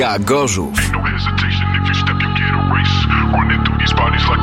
Gorzów. Ain't no hesitation if you step, you get erased. Running through these bodies like